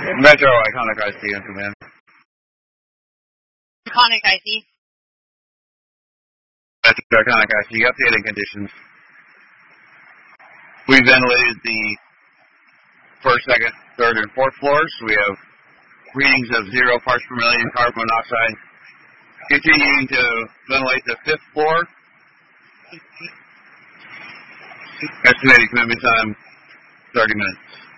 Metro Iconic IC on command. Iconic IC. Metro Iconic IC, updating conditions. We ventilated the first, second, third, and fourth floors. We have readings of 0 parts per million carbon monoxide. Continuing to ventilate the fifth floor. Estimated commitment time, 30 minutes.